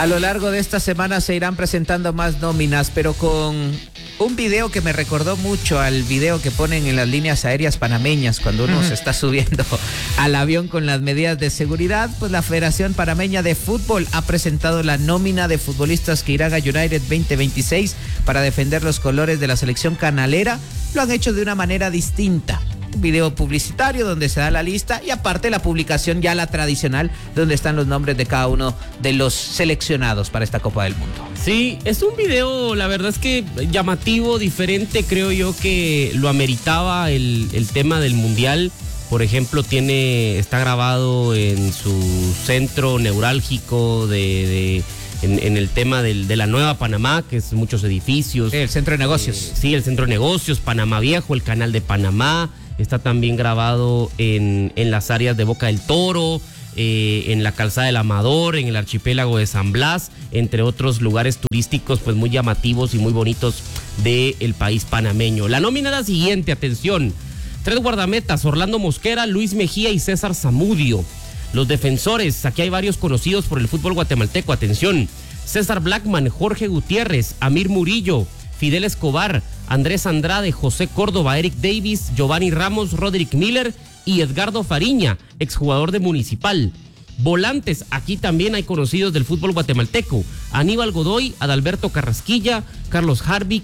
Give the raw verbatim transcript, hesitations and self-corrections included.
A lo largo de esta semana se irán presentando más nóminas, pero con un video que me recordó mucho al video que ponen en las líneas aéreas panameñas cuando uno uh-huh. se está subiendo al avión con las medidas de seguridad. Pues la Federación Panameña de Fútbol ha presentado la nómina de futbolistas que irán a United veinte veintiséis para defender los colores de la selección canalera. Lo han hecho de una manera distinta. Un video publicitario donde se da la lista y aparte la publicación ya la tradicional donde están los nombres de cada uno de los seleccionados para esta Copa del Mundo. Sí, es un video, la verdad es que llamativo, diferente, creo yo que lo ameritaba el, el tema del Mundial. Por ejemplo, tiene, está grabado en su centro neurálgico de... de En, en el tema del, de la Nueva Panamá, que es muchos edificios. Sí, el centro de negocios. Eh, sí, el centro de negocios, Panamá Viejo, el canal de Panamá. Está también grabado en, en las áreas de Boca del Toro, eh, en la calzada del Amador, en el archipiélago de San Blas, entre otros lugares turísticos pues muy llamativos y muy bonitos del país panameño. La nómina es la siguiente, atención. Tres guardametas, Orlando Mosquera, Luis Mejía y César Zamudio. Los defensores, aquí hay varios conocidos por el fútbol guatemalteco, atención. César Blackman, Jorge Gutiérrez, Amir Murillo, Fidel Escobar, Andrés Andrade, José Córdoba, Eric Davis, Giovanni Ramos, Roderick Miller y Edgardo Fariña, exjugador de Municipal. Volantes, aquí también hay conocidos del fútbol guatemalteco. Aníbal Godoy, Adalberto Carrasquilla, Carlos Harvey,